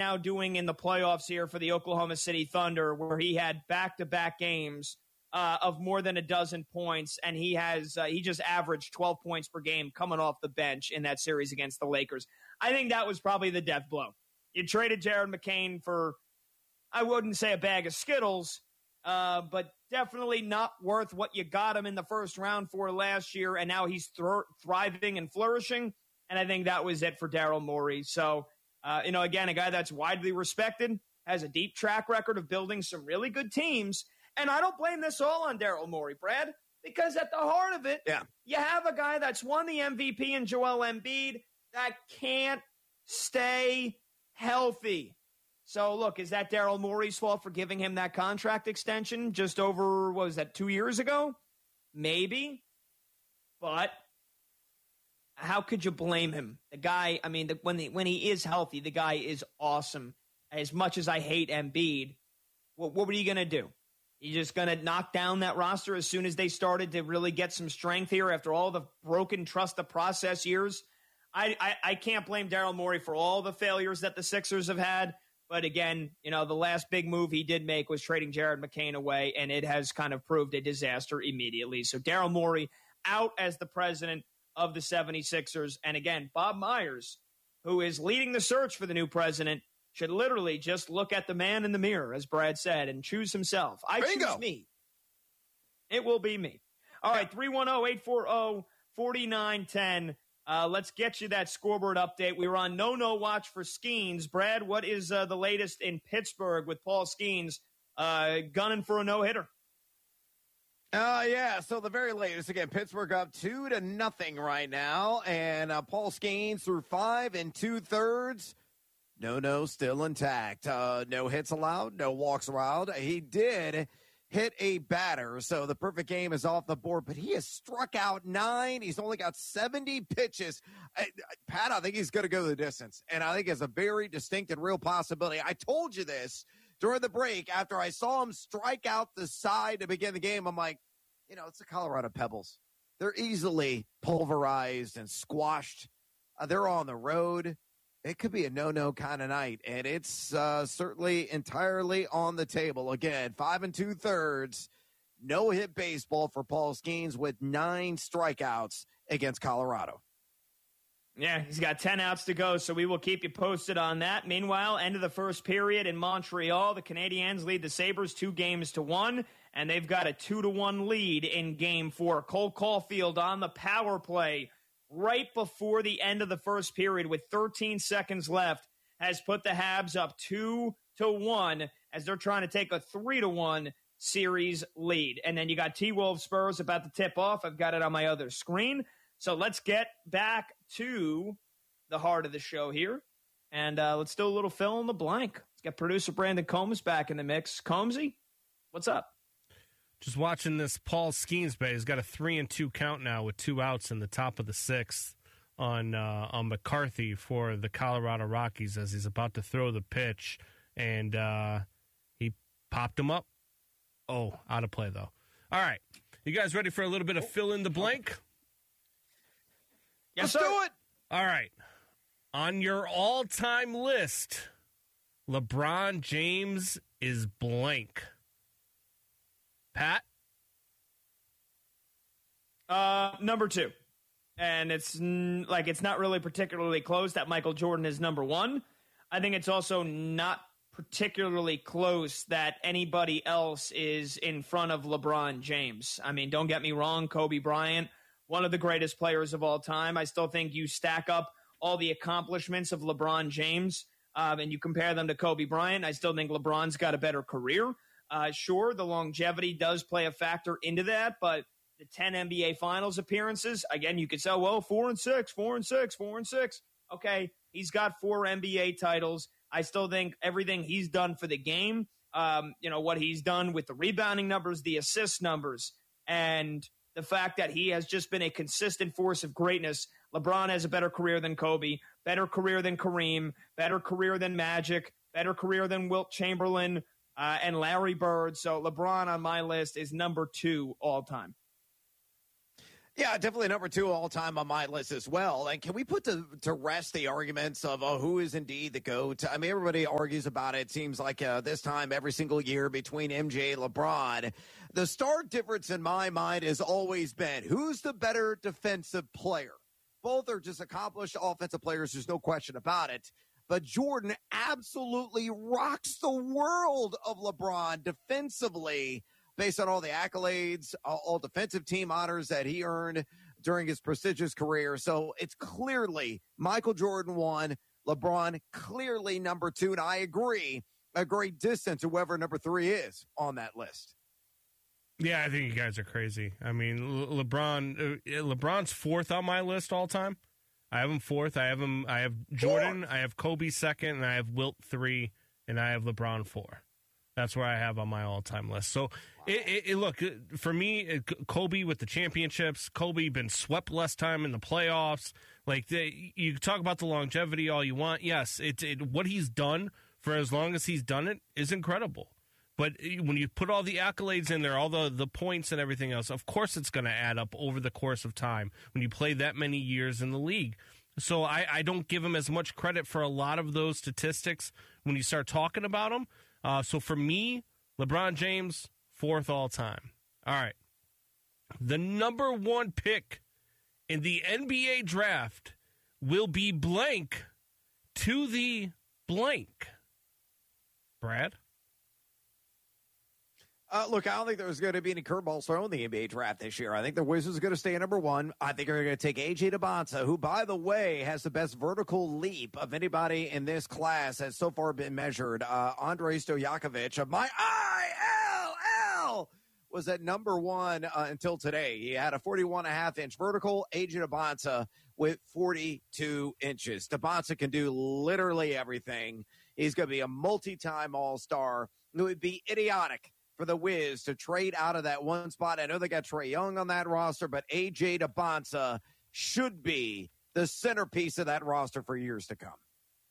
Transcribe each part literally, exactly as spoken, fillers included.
now doing in the playoffs here for the Oklahoma City Thunder, where he had back-to-back games uh, of more than a dozen points, and he has uh, he just averaged twelve points per game coming off the bench in that series against the Lakers. I think that was probably the death blow. You traded Jared McCain for, I wouldn't say a bag of Skittles, uh, but definitely not worth what you got him in the first round for last year, and now he's thr- thriving and flourishing, and I think that was it for Daryl Morey. So, uh, you know, again, a guy that's widely respected, has a deep track record of building some really good teams, and I don't blame this all on Daryl Morey, Brad, because at the heart of it, yeah. you have a guy that's won the M V P in Joel Embiid that can't stay healthy. So, look, is that Daryl Morey's fault for giving him that contract extension just over, what was that, two years ago? Maybe. But how could you blame him? The guy, I mean, the, when, the, when he is healthy, the guy is awesome. As much as I hate Embiid, what, what were you going to do? You just going to knock down that roster as soon as they started to really get some strength here after all the broken trust the process years? I, I, I can't blame Daryl Morey for all the failures that the Sixers have had. But again, you know, the last big move he did make was trading Jared McCain away, and it has kind of proved a disaster immediately. So Daryl Morey out as the president of the seventy-sixers. And again, Bob Myers, who is leading the search for the new president, should literally just look at the man in the mirror, as Brad said, and choose himself. I Bingo. choose me. It will be me. All right, three one zero, eight four zero, four nine one zero. Uh, let's get you that scoreboard update. We were on no-no watch for Skeens. Brad, what is uh, the latest in Pittsburgh with Paul Skeens uh, gunning for a no-hitter? Uh, yeah, so the very latest, again, Pittsburgh up two to nothing right now, and uh, Paul Skeens through five and two-thirds. No-no still intact. Uh, no hits allowed, no walks allowed. He did hit a batter, so the perfect game is off the board, but he has struck out nine. He's only got seventy pitches. Uh, Pat, I think he's going to go the distance, and I think it's a very distinct and real possibility. I told you this during the break after I saw him strike out the side to begin the game. I'm like, you know, it's the Colorado Pebbles. They're easily pulverized and squashed. Uh, they're on the road. It could be a no-no kind of night, and it's uh, certainly entirely on the table. Again, five and two-thirds, no-hit baseball for Paul Skeens with nine strikeouts against Colorado. Yeah, he's got ten outs to go, so we will keep you posted on that. Meanwhile, end of the first period in Montreal, the Canadiens lead the Sabres two games to one, and they've got a two to one lead in game four. Cole Caulfield on the power play right before the end of the first period with thirteen seconds left has put the Habs up two to one as they're trying to take a three to one series lead. And then you got T-Wolves Spurs about to tip off. I've got it on my other screen. So let's get back to the heart of the show here. And uh, let's do a little fill in the blank. Let's get producer Brandon Combs back in the mix. Combsy, what's up? Just watching this Paul Skeens bay. He's got a three and two count now with two outs in the top of the sixth on uh, on McCarthy for the Colorado Rockies as he's about to throw the pitch, and uh, he popped him up. Oh, out of play though. All right, you guys ready for a little bit of fill in the blank? Yes, Let's sir. do it. All right, on your all-time list, LeBron James is blank. Pat? Uh, number two. And it's n- like it's not really particularly close that Michael Jordan is number one. I think it's also not particularly close that anybody else is in front of LeBron James. I mean, don't get me wrong, Kobe Bryant, one of the greatest players of all time. I still think you stack up all the accomplishments of LeBron James um, and you compare them to Kobe Bryant. I still think LeBron's got a better career. Uh, sure, the longevity does play a factor into that, but the ten N B A Finals appearances, again, you could say, well, four and six, four and six, four and six. Okay, he's got four N B A titles. I still think everything he's done for the game, um, you know, what he's done with the rebounding numbers, the assist numbers, and the fact that he has just been a consistent force of greatness. LeBron has a better career than Kobe, better career than Kareem, better career than Magic, better career than Wilt Chamberlain, Uh, and Larry Bird. So LeBron on my list is number two all time. Yeah, definitely number two all time on my list as well. And can we put to, to rest the arguments of oh, who is indeed the GOAT? I mean, everybody argues about it. It seems like uh, this time every single year between M J and LeBron. The stark difference in my mind has always been who's the better defensive player? Both are just accomplished offensive players. There's no question about it. But Jordan absolutely rocks the world of LeBron defensively, based on all the accolades, all defensive team honors that he earned during his prestigious career. So it's clearly Michael Jordan one, LeBron clearly number two. And I agree, a great distance to whoever number three is on that list. Yeah, I think you guys are crazy. I mean, Le- LeBron, uh, LeBron's fourth on my list all time. I have him fourth. I have him. I have Jordan. Fourth. I have Kobe second, and I have Wilt three, and I have LeBron four. That's where I have on my all-time list. So, wow. it, it, it, look, for me, it, Kobe with the championships, Kobe been swept less time in the playoffs. Like, they, you talk about the longevity all you want. Yes, it, it, what he's done for as long as he's done it is incredible. But when you put all the accolades in there, all the, the points and everything else, of course it's going to add up over the course of time when you play that many years in the league. So I, I don't give him as much credit for a lot of those statistics when you start talking about them. Uh, so for me, LeBron James, fourth all time. All right. The number one pick in the N B A draft will be blank to the blank. Brad? Uh, look, I don't think there's going to be any curveballs thrown in the N B A draft this year. I think the Wizards are going to stay at number one. I think they're going to take A J Debonsa, who, by the way, has the best vertical leap of anybody in this class has so far been measured. Uh, Andrei Stojakovic of my I L L was at number one uh, until today. He had a forty-one and a half inch vertical. A J Debonsa with forty-two inches. Debonsa can do literally everything. He's going to be a multi-time all-star. It would be idiotic for the Wiz to trade out of that one spot. I know they got Trae Young on that roster, but A J Debonsa should be the centerpiece of that roster for years to come.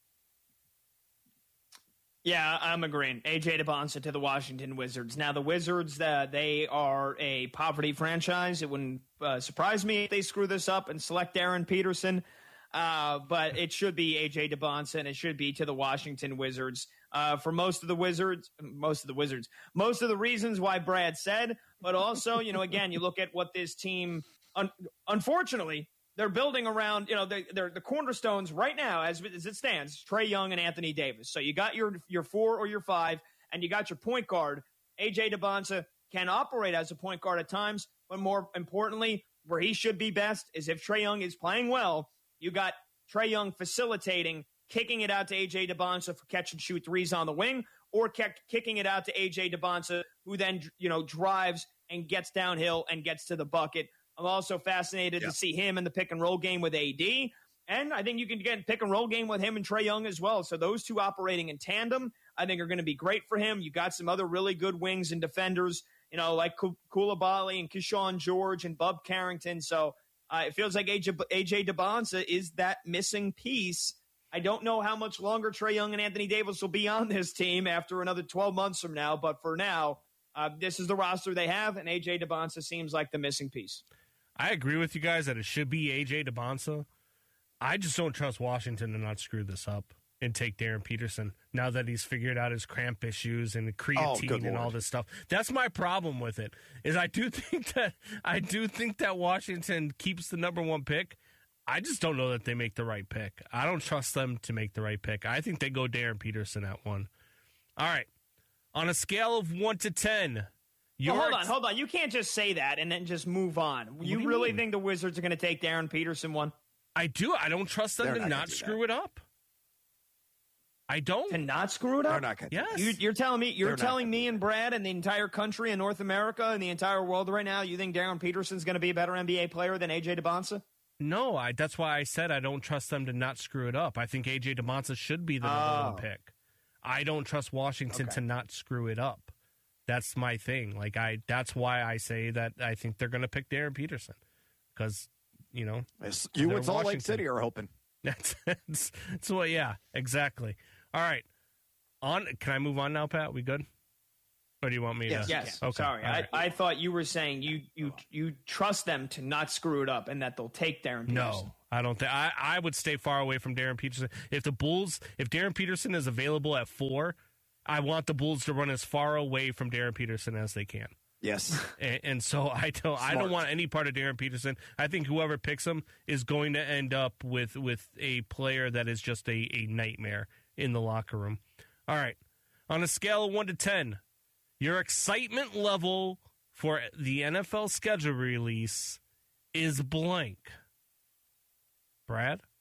Yeah, I'm agreeing. A J Debonsa to the Washington Wizards. Now, the Wizards, uh, they are a poverty franchise. It wouldn't uh, surprise me if they screw this up and select Darren Peterson. Uh, but it should be A J Debonsa, and it should be to the Washington Wizards. Uh, for most of the Wizards, most of the Wizards, most of the reasons why Brad said, but also, you know, again, you look at what this team, un- unfortunately, they're building around, you know, they, they're the cornerstones right now, as, as it stands, Trae Young and Anthony Davis. So you got your, your four or your five, and you got your point guard. A J Debonsa can operate as a point guard at times, but more importantly, where he should be best is if Trae Young is playing well, you got Trae Young facilitating, kicking it out to A J Debonsa for catch and shoot threes on the wing, or kick, kicking it out to A J Debonsa, who then, you know, drives and gets downhill and gets to the bucket. I'm also fascinated yeah. to see him in the pick and roll game with A D. And I think you can get pick and roll game with him and Trae Young as well. So those two operating in tandem, I think are going to be great for him. You got some other really good wings and defenders, you know, like Koulibaly and Keyshawn George and Bub Carrington. So uh, it feels like A J, A J Debonsa is that missing piece. I don't know how much longer Trae Young and Anthony Davis will be on this team after another twelve months from now. But for now, uh, this is the roster they have, and A J Debonsa seems like the missing piece. I agree with you guys that it should be A J Debonsa. I just don't trust Washington to not screw this up and take Darren Peterson now that he's figured out his cramp issues and the creatine oh, and all this stuff. That's my problem with it. Is I do think that I do think that Washington keeps the number one pick. I just don't know that they make the right pick. I don't trust them to make the right pick. I think they go Darren Peterson at one. All right. On a scale of one to ten, well, hold on, hold on. You can't just say that and then just move on. You, you really mean? think the Wizards are going to take Darren Peterson one? I do. I don't trust them They're to not, not screw that. it up. I don't. To not screw it up? They're not going to. Yes. You, you're telling me, you're They're telling me and Brad and the entire country and North America and the entire world right now, you think Darren Peterson's going to be a better N B A player than A J Debonsa? No, I, that's why I said I don't trust them to not screw it up. I think A J Debonsa should be the number oh. one pick. I don't trust Washington okay. to not screw it up. That's my thing. Like I, that's why I say that I think they're going to pick Darren Peterson because, you know, it's, you and Salt Lake City are hoping. That's, that's, that's what. Yeah, exactly. All right. On. Can I move on now, Pat? We good? Or do you want me yes, to? Yes. Okay. Sorry. I, right. I thought you were saying you you you trust them to not screw it up and that they'll take Darren Peterson. No, I don't think. I, I would stay far away from Darren Peterson. If the Bulls, if Darren Peterson is available at four, I want the Bulls to run as far away from Darren Peterson as they can. Yes. And, and so I don't Smart. I don't want any part of Darren Peterson. I think whoever picks him is going to end up with, with a player that is just a, a nightmare in the locker room. All right. On a scale of one to ten, your excitement level for the N F L schedule release is blank. Brad?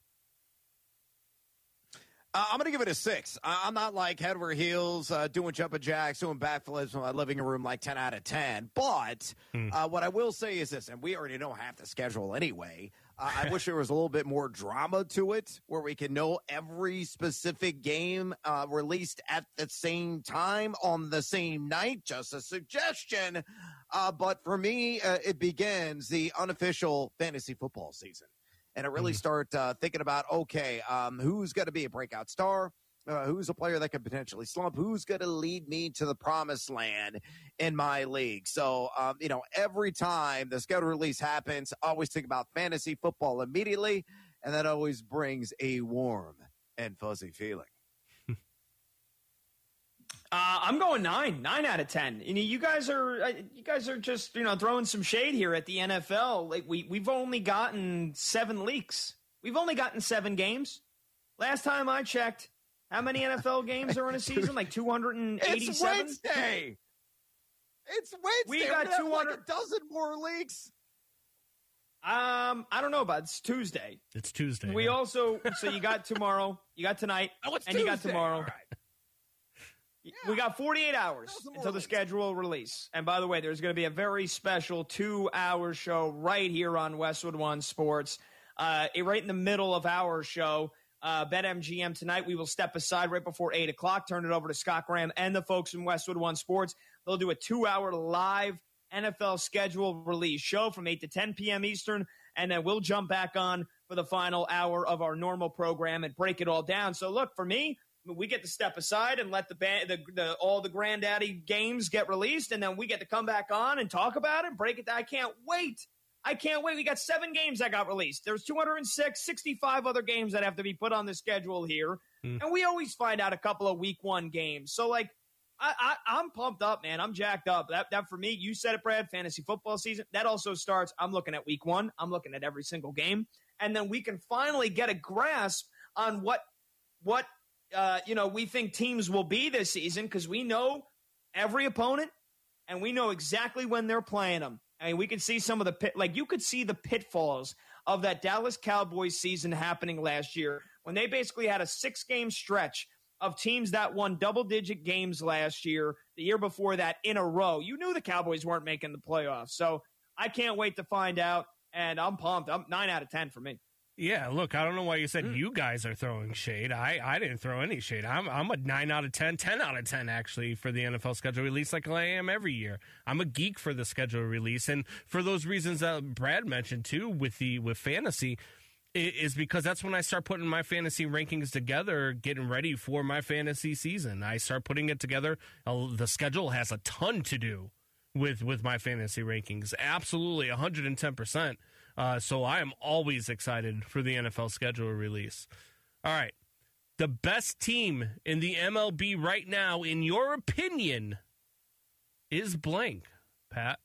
Uh, I'm going to give it a six. I- I'm not like head over heels, uh, doing jumping jacks, doing backflips in my living room like ten out of ten. But Hmm. uh, what I will say is this, and we already know half the schedule anyway. Uh, I wish there was a little bit more drama to it where we can know every specific game uh, released at the same time on the same night. Just a suggestion. Uh, but for me, uh, it begins the unofficial fantasy football season. And I really start uh, thinking about, okay, um, who's going to be a breakout star? Uh, who's a player that could potentially slump? Who's going to lead me to the promised land in my league? So, um, you know, every time the schedule release happens, I always think about fantasy football immediately, and that always brings a warm and fuzzy feeling. Uh, I'm going nine, nine out of ten. You know, you guys are, uh, you guys are just, you know, throwing some shade here at the N F L. Like we, we've only gotten seven leaks. We've only gotten seven games. Last time I checked, how many N F L games are in a season? Like two hundred eighty-seven. It's Wednesday. It's Wednesday. We got We're two hundred like a dozen more leaks. Um, I don't know about it. It's Tuesday. It's Tuesday. We yeah. also, so you got tomorrow, you got tonight, Oh, it's and Tuesday. you got tomorrow. All right. We got forty-eight hours Thousand more until the leaks. schedule release. And by the way, there's going to be a very special two-hour show right here on Westwood One Sports. Uh, right in the middle of our show, uh, BetMGM tonight, we will step aside right before eight o'clock, turn it over to Scott Graham and the folks from Westwood One Sports. They'll do a two-hour live N F L schedule release show from eight to ten p.m. Eastern, and then we'll jump back on for the final hour of our normal program and break it all down. So look, for me, we get to step aside and let the, band, the, the all the granddaddy games get released, and then we get to come back on and talk about it, break it down. I can't wait. I can't wait. We got seven games that got released. There's two hundred six, sixty-five other games that have to be put on the schedule here, Mm. and we always find out a couple of week one games. So, like, I, I, I'm pumped up, man. I'm jacked up. That, that for me, you said it, Brad, fantasy football season, that also starts. I'm looking at week one. I'm looking at every single game, and then we can finally get a grasp on what what – Uh, you know, we think teams will be this season because we know every opponent and we know exactly when they're playing them. I mean, we can see some of the pit, like you could see the pitfalls of that Dallas Cowboys season happening last year when they basically had a six game stretch of teams that won double digit games last year, the year before that in a row. You knew the Cowboys weren't making the playoffs. So I can't wait to find out. And I'm pumped. I'm nine out of ten for me. Yeah, look, I don't know why you said Mm. you guys are throwing shade. I, I didn't throw any shade. I'm I'm a nine out of ten, ten out of ten actually for the N F L schedule release like I am every year. I'm a geek for the schedule release, and for those reasons that Brad mentioned too with the with fantasy is because that's when I start putting my fantasy rankings together, getting ready for my fantasy season. I start putting it together. Uh, the schedule has a ton to do with with my fantasy rankings. Absolutely, one hundred ten percent. Uh, so I am always excited for the N F L schedule release. All right. The best team in the M L B right now, in your opinion, is blank, Pat.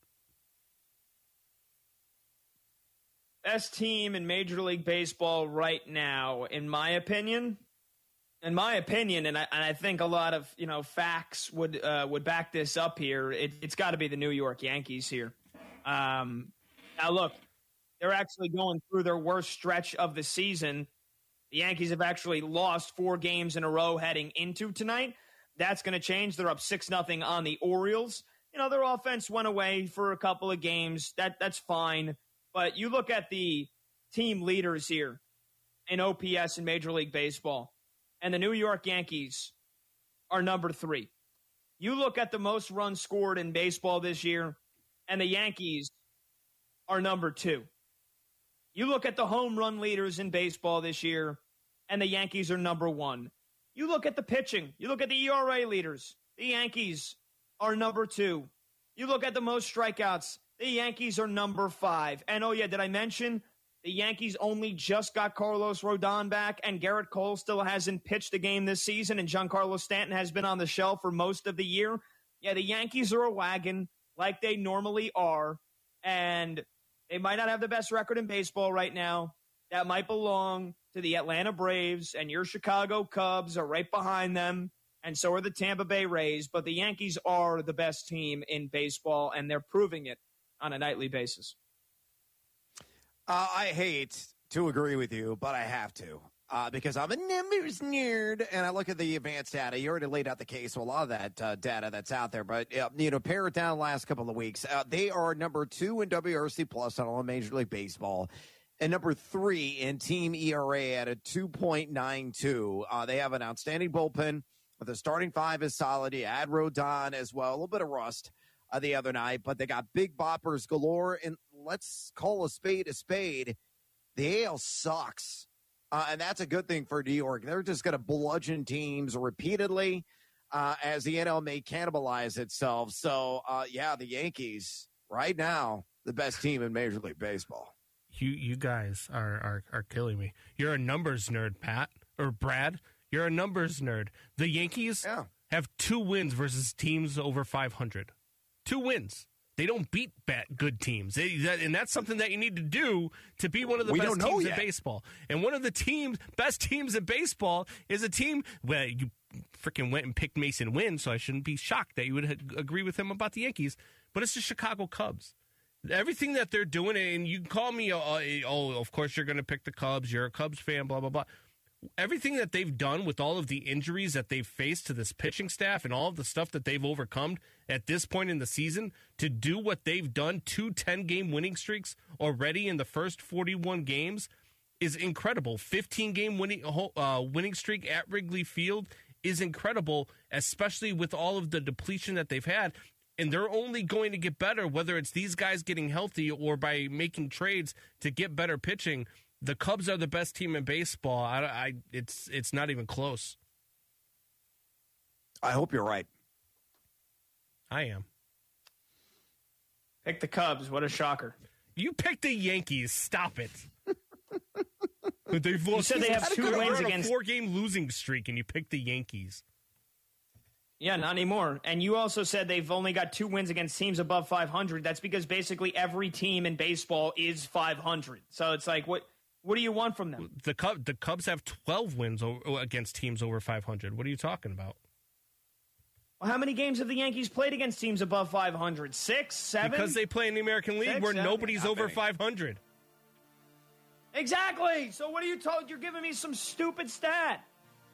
Best team in Major League Baseball right now, in my opinion, in my opinion, and I, and I think a lot of, you know, facts would uh, would back this up here, it, it's got to be the New York Yankees here. Um, now, look, they're actually going through their worst stretch of the season. The Yankees have actually lost four games in a row heading into tonight. That's going to change. They're up six nothing on the Orioles. You know, their offense went away for a couple of games. That That's fine. But you look at the team leaders here in O P S in Major League Baseball, and the New York Yankees are number three. You look at the most runs scored in baseball this year, and the Yankees are number two. You look at the home run leaders in baseball this year, and the Yankees are number one. You look at the pitching. You look at the E R A leaders. The Yankees are number two. You look at the most strikeouts, the Yankees are number five. And oh yeah, did I mention the Yankees only just got Carlos Rodon back, and Garrett Cole still hasn't pitched a game this season, and Giancarlo Stanton has been on the shelf for most of the year? Yeah, the Yankees are a wagon like they normally are, and they might not have the best record in baseball right now. That might belong to the Atlanta Braves, and your Chicago Cubs are right behind them, and so are the Tampa Bay Rays. But the Yankees are the best team in baseball, and they're proving it on a nightly basis. Uh, I hate to agree with you, but I have to. Uh, because I'm a numbers nerd, and I look at the advanced data. You already laid out the case, so a lot of that uh, data that's out there. But, uh, you know, pare it down the last couple of weeks. Uh, they are number two in W R C plus on all Major League Baseball, and number three in team E R A at a two point nine two. Uh, they have an outstanding bullpen. The starting five is solid. You add Rodon as well. A little bit of rust uh, the other night, but they got big boppers galore. And let's call a spade a spade. The A L sucks. Uh, and that's a good thing for New York. They're just going to bludgeon teams repeatedly uh, as the N L may cannibalize itself. So, uh, yeah, the Yankees right now, the best team in Major League Baseball. You you guys are, are, are killing me. You're a numbers nerd, Pat, or Brad. You're a numbers nerd. The Yankees yeah. have two wins versus teams over five hundred. Two wins. They don't beat bad, good teams. They, that, and that's something that you need to do to be one of the we best don't know teams yet. in baseball. And one of the teams, best teams in baseball is a team where you freaking went and picked Mason Wynn, so I shouldn't be shocked that you would agree with him about the Yankees. But it's the Chicago Cubs. Everything that they're doing, and you can call me, uh, oh, of course you're going to pick the Cubs. You're a Cubs fan, blah, blah, blah. Everything that they've done with all of the injuries that they've faced to this pitching staff and all of the stuff that they've overcome at this point in the season to do what they've done, two ten-game winning streaks already in the first forty-one games, is incredible. fifteen-game winning, uh, winning streak at Wrigley Field is incredible, especially with all of the depletion that they've had. And they're only going to get better, whether it's these guys getting healthy or by making trades to get better pitching. The Cubs are the best team in baseball. I, I, it's it's not even close. I hope you're right. I am. Pick the Cubs. What a shocker. You picked the Yankees. Stop it. They've lost. You said they have two wins on against a four-game losing streak, and you picked the Yankees. Yeah, not anymore. And you also said they've only got two wins against teams above five hundred. That's because basically every team in baseball is five hundred. So it's like, what what do you want from them? The Cubs, the Cubs have twelve wins o- against teams over five hundred. What are you talking about? Well, how many games have the Yankees played against teams above five hundred? Six, seven? Because they play in the American League Six, where seven, nobody's over five hundred. Exactly. So what are you told? You're giving me some stupid stat.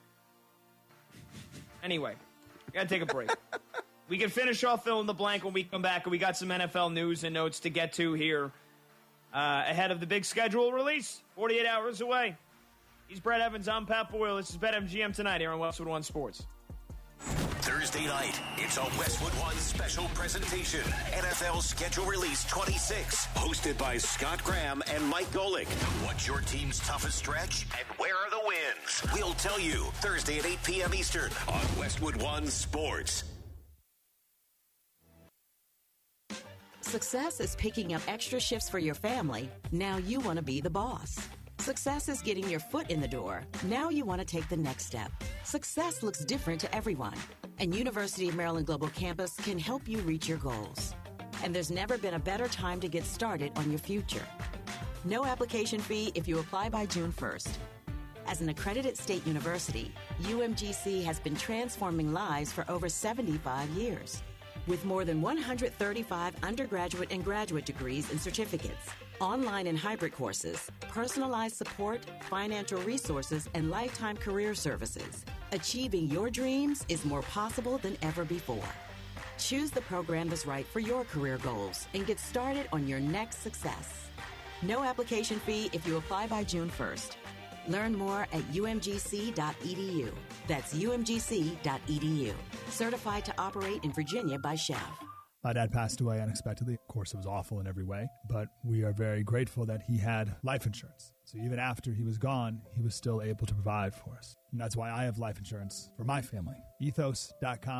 Anyway, we got to take a break. We can finish off fill in the blank when we come back, and we got some N F L news and notes to get to here uh, ahead of the big schedule release, forty-eight hours away. He's Brett Evans. I'm Pat Boyle. This is BetMGM Tonight here on Westwood One Sports. Thursday night, it's a Westwood One special presentation. N F L Schedule Release twenty-six, hosted by Scott Graham and Mike Golick. What's your team's toughest stretch, and where are the wins? We'll tell you Thursday at eight p.m. Eastern on Westwood One Sports. Success is picking up extra shifts for your family. Now you want to be the boss. Success is getting your foot in the door. Now you want to take the next step. Success looks different to everyone, and University of Maryland Global Campus can help you reach your goals. And there's never been a better time to get started on your future. No application fee if you apply by June first. As an accredited state university, U M G C has been transforming lives for over seventy-five years. With more than one hundred thirty-five undergraduate and graduate degrees and certificates, online and hybrid courses, personalized support, financial resources, and lifetime career services, achieving your dreams is more possible than ever before. Choose the program that's right for your career goals and get started on your next success. No application fee if you apply by June first. Learn more at U M G C dot E D U. That's U M G C dot E D U. Certified to operate in Virginia by Chev. My dad passed away unexpectedly. Of course, it was awful in every way, but we are very grateful that he had life insurance. So even after he was gone, he was still able to provide for us. And that's why I have life insurance for my family. Ethos dot com,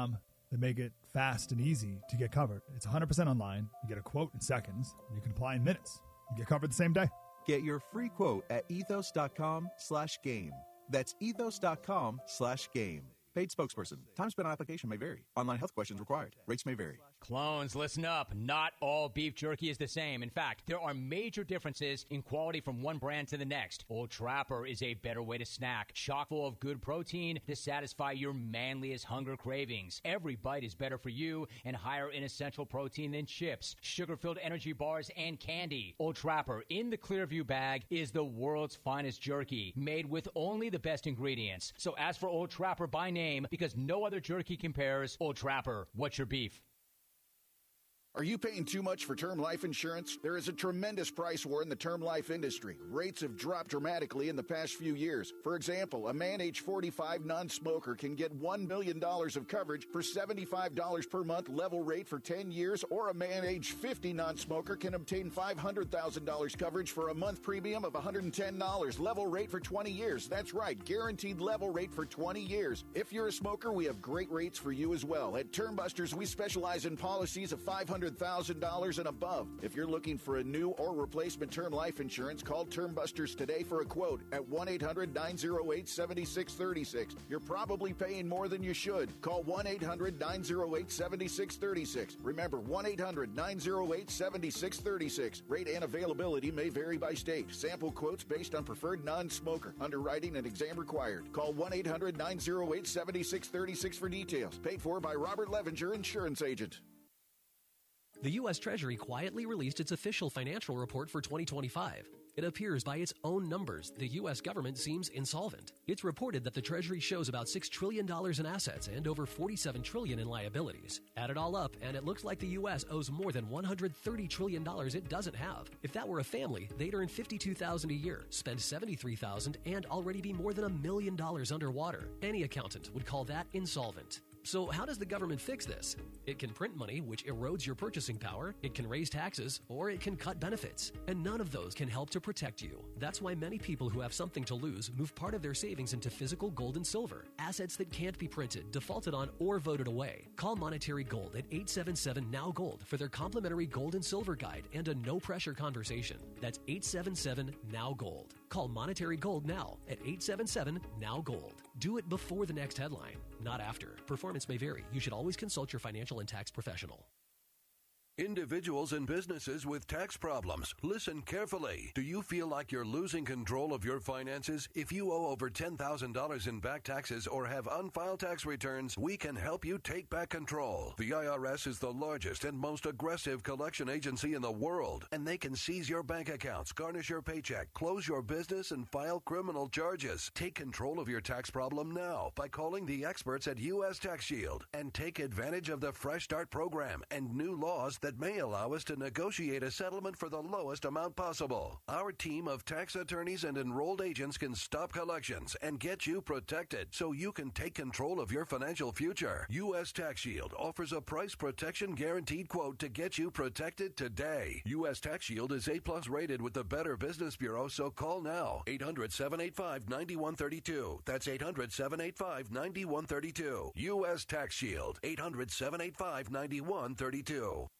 that make it fast and easy to get covered. It's one hundred percent online. You get a quote in seconds, and you can apply in minutes. You get covered the same day. Get your free quote at ethos.com slash game. That's ethos.com slash game. Paid spokesperson. Time spent on application may vary. Online health questions required. Rates may vary. Clones, listen up. Not all beef jerky is the same. In fact, there are major differences in quality from one brand to the next. Old Trapper is a better way to snack, chock full of good protein to satisfy your manliest hunger cravings. Every bite is better for you and higher in essential protein than chips, sugar-filled energy bars, and candy. Old Trapper in the Clearview bag is the world's finest jerky, made with only the best ingredients. So ask for Old Trapper by name, because no other jerky compares. Old Trapper, what's your beef? Are you paying too much for term life insurance? There is a tremendous price war in the term life industry. Rates have dropped dramatically in the past few years. For example, a man age forty-five non-smoker can get one million dollars of coverage for seventy-five dollars per month level rate for ten years, or a man age fifty non-smoker can obtain five hundred thousand dollars coverage for a month premium of one hundred ten dollars level rate for twenty years. That's right, guaranteed level rate for twenty years. If you're a smoker, we have great rates for you as well. At Term Busters, we specialize in policies of five hundred thousand dollars and above. If you're looking for a new or replacement term life insurance, call Term Busters today for a quote at one eight hundred nine oh eight seven six three six. You're probably paying more than you should. Call one eight hundred nine oh eight seven six three six. Remember, one eight hundred nine oh eight seven six three six. Rate and availability may vary by state. Sample quotes based on preferred non-smoker. Underwriting and exam required. Call one eight hundred nine oh eight seven six three six for details. Paid for by Robert Levenger, insurance agent. The U S Treasury quietly released its official financial report for twenty twenty-five. It appears by its own numbers, the U S government seems insolvent. It's reported that the Treasury shows about six trillion dollars in assets and over forty-seven trillion dollars in liabilities. Add it all up, and it looks like the U S owes more than one hundred thirty trillion dollars it doesn't have. If that were a family, they'd earn fifty-two thousand dollars a year, spend seventy-three thousand dollars, and already be more than a million dollars underwater. Any accountant would call that insolvent. So how does the government fix this? It can print money, which erodes your purchasing power, it can raise taxes, or it can cut benefits. And none of those can help to protect you. That's why many people who have something to lose move part of their savings into physical gold and silver, assets that can't be printed, defaulted on, or voted away. Call Monetary Gold at eight seven seven, N O W Gold for their complimentary gold and silver guide and a no-pressure conversation. That's eight seven seven, N O W Gold. Call Monetary Gold now at eight seven seven, N O W Gold. Do it before the next headline, not after. Performance may vary. You should always consult your financial and tax professional. Individuals and businesses with tax problems, listen carefully. Do you feel like you're losing control of your finances? If you owe over ten thousand dollars in back taxes or have unfiled tax returns, we can help you take back control. The I R S is the largest and most aggressive collection agency in the world, and they can seize your bank accounts, garnish your paycheck, close your business, and file criminal charges. Take control of your tax problem now by calling the experts at U S Tax Shield and take advantage of the Fresh Start program and new laws that that may allow us to negotiate a settlement for the lowest amount possible. Our team of tax attorneys and enrolled agents can stop collections and get you protected so you can take control of your financial future. U S Tax Shield offers a price protection guaranteed quote to get you protected today. U S Tax Shield is A plus rated with the Better Business Bureau, so call now. eight hundred, seven eight five, nine one three two. That's eight hundred, seven eight five, nine one three two. U S Tax Shield. eight hundred, seven eight five, nine one three two.